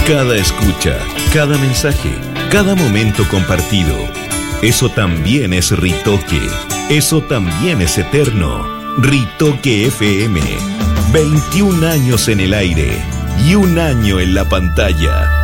Cada escucha, cada mensaje, cada momento compartido. Eso también es Ritoque. Eso también es eterno. Ritoque FM. 21 años en el aire y 1 año en la pantalla.